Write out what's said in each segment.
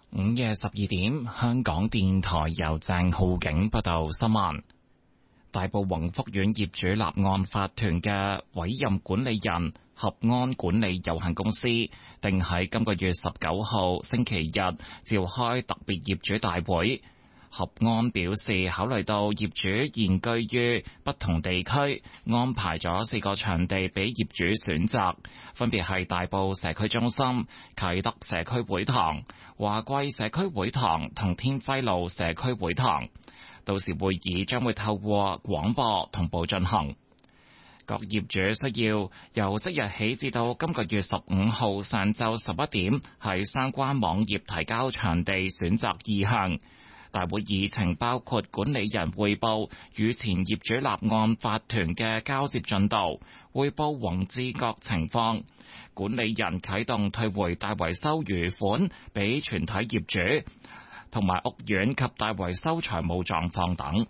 午夜12點，香港電台由鄭浩景報道新聞。大埔宏福苑業主立案法團嘅委任管理人合安管理有限公司，定喺今個月19號星期日召開特別業主大會。合安表示，考慮到業主現居於不同地區，安排咗4個場地俾業主選擇，分別係大埔社區中心、啟德社區會堂、華貴社區會堂同天輝路社區會堂。到時會議將會透過廣播同步進行。各業主需要由即日起至到今個月15號上晝11點喺相關網頁提交場地選擇意向。大會議程包括管理人匯報與前業主立案法團嘅交接進度，匯報宏志各情況，管理人啟動退回大維修餘款俾全體業主，同埋屋苑及大維修財務狀況等。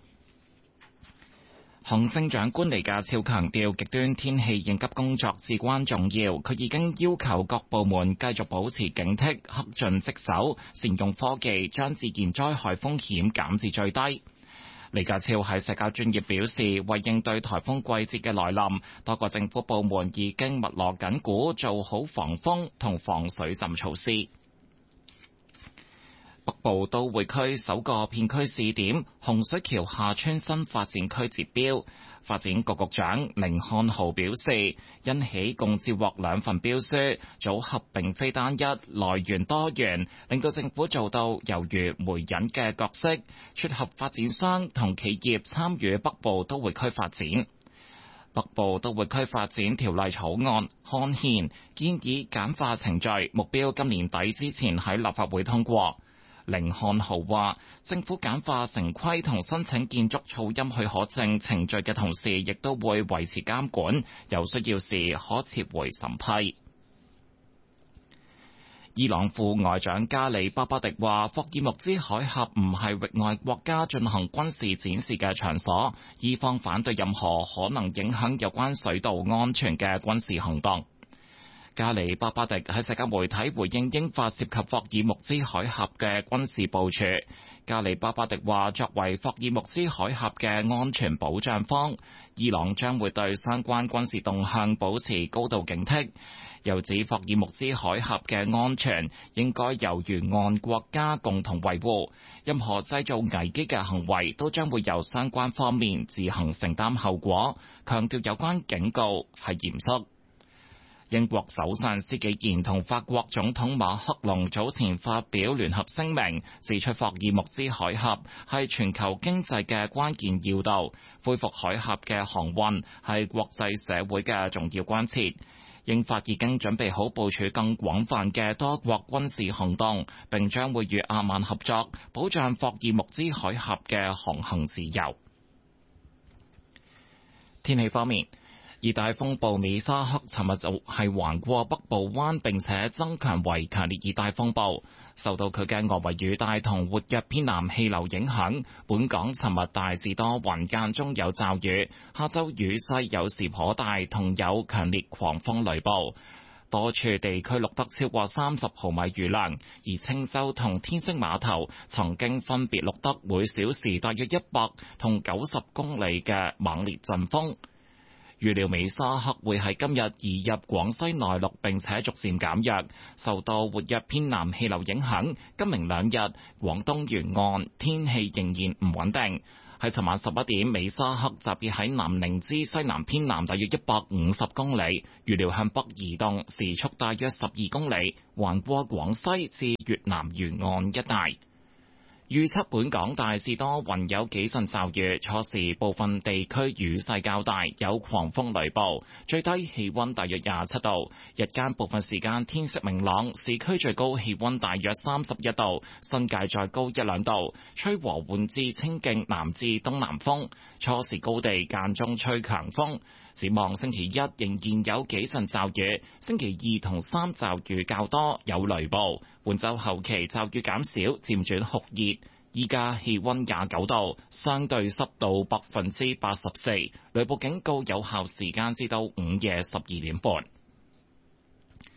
行政長官李家超強調，極端天氣應急工作至關重要。佢已經要求各部門繼續保持警惕，恪盡職守，善用科技，將自然災害風險減至最低。李家超喺社交專頁表示，為應對颱風季節嘅來臨，多個政府部門已經密鑼緊鼓，做好防風同防水浸措施。北部都會區首個片區試點洪水橋廈村新發展區截標，發展局局長甯漢豪表示，因起共接獲2份標書，組合並非單一，來源多元，令到政府做到猶如媒人嘅角色，撮合發展商同企業參與北部都會區發展。北部都會區發展條例草案刊憲，建議簡化程序，目標今年底之前喺立法會通過。甯漢豪話，政府簡化城規同申請建築噪音許可證程序嘅同時，亦都會維持監管，有需要時可撤回審批。伊朗副外長加里巴巴迪話，霍爾木茲海峽唔係域外國家進行軍事展示嘅場所，伊方反對任何可能影響有關水道安全嘅軍事行動。加里巴巴迪喺社交媒體回應英法涉及霍爾木茲海峽嘅軍事部署。加里巴巴迪話，作為霍爾木茲海峽嘅安全保障方，伊朗將會對相關軍事動向保持高度警惕。又指霍爾木茲海峽嘅安全應該由沿岸國家共同維護，任何製造危機嘅行為都將會由相關方面自行承擔後果，強調有關警告係嚴肅。英國首相施紀賢同法國總統馬克龍早前發表聯合聲明，指出霍爾木茲海峽係全球經濟嘅關鍵要道，恢復海峽嘅航運係國際社會嘅重要關切。英法已經準備好部署更廣泛嘅多國軍事行動，並將會與阿曼合作，保障霍爾木茲海峽嘅航行自由。天氣方面，熱帶風暴美沙克尋日就係橫過北部灣，並且增強為強烈熱帶風暴。受到佢嘅外圍雨帶同活躍偏南氣流影響，本港尋日大致多雲，間中有驟雨，下晝雨勢有時頗大，同有強烈狂風雷暴。多處地區錄得超過30毫米雨量，而青洲同天星碼頭曾經分別錄得每小時大約100同90公里嘅猛烈陣風。預料美沙克會喺今日移入廣西內陸，並且逐漸減弱。受到活躍偏南氣流影響，今明2日廣東沿岸天氣仍然唔穩定。喺尋晚11點，美沙克集結喺南寧之西南偏南大約150公里，預料向北移動，時速大約12公里，橫過廣西至越南沿岸一帶。預測本港大致多雲，有幾陣驟雨，初時部分地區雨勢較大，有狂風雷暴，最低氣溫大約27度，日間部分時間天色明朗，市區最高氣溫大約31度，新界再高1-2度，吹和緩至清勁南至東南風，初時高地間中吹強風。展望星期一仍然有幾陣驟雨，星期2同3驟雨較多，有雷暴。本週後期驟雨減少，漸轉酷熱。依家氣溫29度，相對濕度84%，雷暴警告有效時間至到午夜12點半。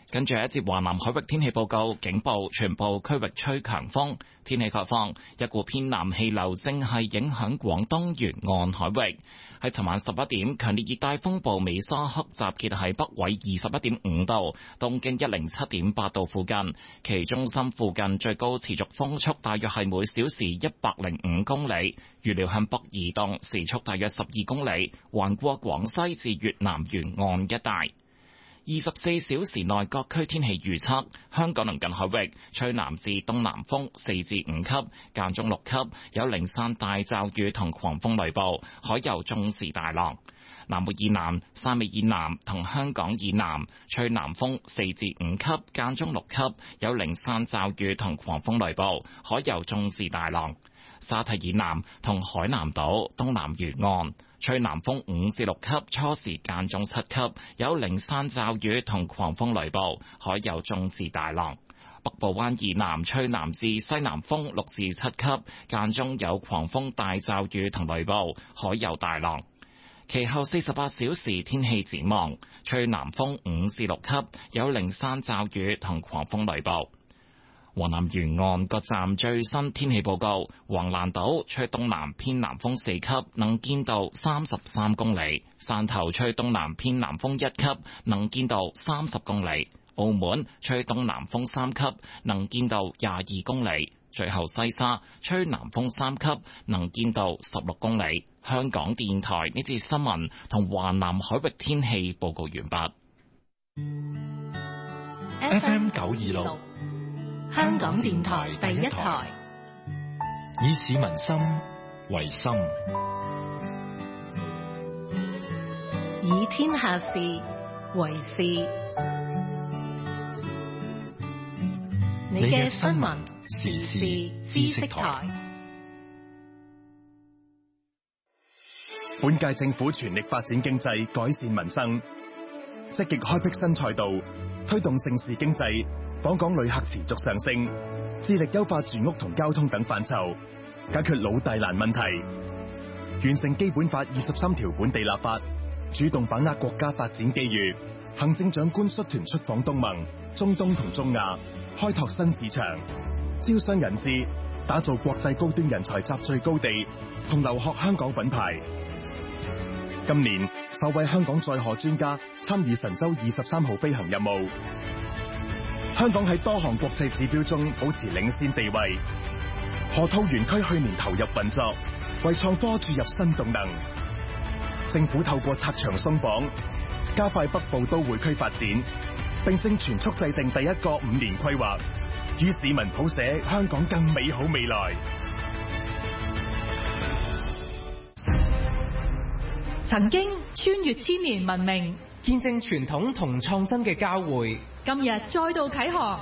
跟住一節華南海域天氣報告，警報全部區域吹強風。天氣概況，一股偏南氣流正係影響廣東沿岸海域。喺尋晚11點，強烈熱帶風暴美沙克集結喺北緯21.5度、東經107.8度附近，其中心附近最高持續風速大約係每小時105公里，預料向北移動，時速大約12公里，橫過廣西至越南沿岸一帶。24小時內各區天氣預測：香港鄰近海域吹南至東南風4至5級，間中6級，有零散大驟雨同狂風雷暴，海有中至大浪。南澳以南、汕尾以南同香港以南吹南風4至5級，間中6級，有零散驟雨同狂風雷暴，海有中至大浪。沙堤以南同海南島東南沿岸吹南風5至6級，初時間中7級，有零散驟雨同狂風雷暴，海有中至大浪。北部灣以南吹南至西南風6至7級，間中有狂風大驟雨同雷暴，海有大浪。其後48小時天氣展望，吹南風5至6級，有零散驟雨同狂風雷暴。華南沿岸各站最新天氣報告：橫瀾島吹東南偏南風4級，能見度33公里；汕頭吹東南偏南風1級，能見度30公里；澳門吹東南風3級，能見度22公里；最後西沙吹南風3級，能見度16公里。香港電台呢節新聞同華南海域天氣報告完畢。 FM 926。香港電台第一台，以市民心為心， 以天下事為事。你嘅新聞時事知識台。 本屆政府全力發展經濟，改善民生，積極開闢新賽道，推動盛事經濟。訪港旅客持續上升，致力優化住屋同交通等範疇，解決老大難問題，完成基本法23條本地立法，主動把握國家發展機遇。行政長官率團出訪東盟、中東同中亞，開拓新市場，招商引資，打造國際高端人才集聚高地，同留學香港品牌。今年首位香港載荷專家參與神舟23號飛行任務。香港喺多項國際指標中保持領先地位。河套園區去年投入運作，為創科注入新動能。政府透過拆牆鬆綁，加快北部都會區發展，並正全速制定第一個5年規劃，與市民譜寫香港更美好未來。 曾經穿越千年文明， 見證傳統同創新嘅交匯， 今日再度啟航。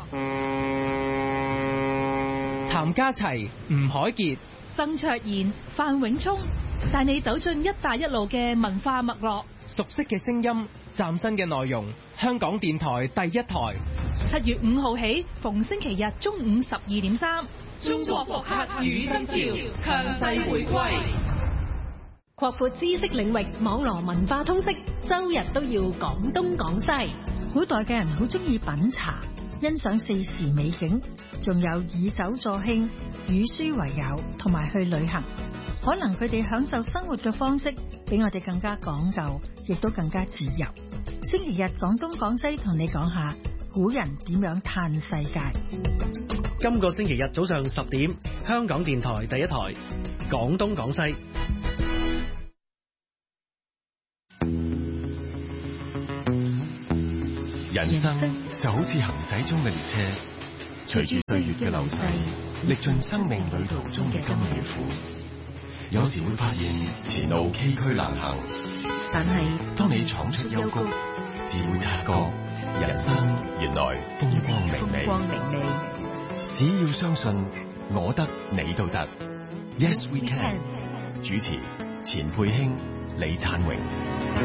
譚家齊、吳海傑、 曾卓賢、范永聰帶你走進一帶一路嘅文化脈絡， 熟悉嘅聲音，嶄新嘅內容。香港電台第一台 ，7月5號起，逢星期日中午12.3，中國復刻與新潮，強勢回歸。擴闊知識領域，網羅文化通識，周日都要講東講西。 古代嘅人好中意品茶，欣賞四時美景，仲有以酒助興、與書為友，同埋去旅行。可能佢哋享受生活嘅方式比我哋更加講究，亦都更加自由。星期日講東講西，同你講下古人點樣嘆世界。 今個星期日早上10點，香港電台第一台講東講西。 人生就好似行駛中嘅列車，隨住歲月嘅流逝，歷盡生命旅途中嘅甘與苦。有時會發現前路崎嶇難行， 但係當你闖出幽谷，只會察覺人生原來風光明媚。只要相信，我得你都得。Yes we can。主持：錢佩卿、李燦榮。